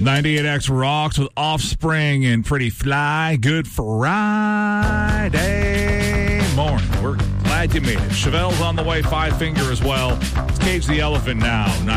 98X rocks with Offspring and Pretty Fly. Good Friday morning. We're glad you made it. Chevelle's on the way, Five Finger as well. Let's cage the elephant now.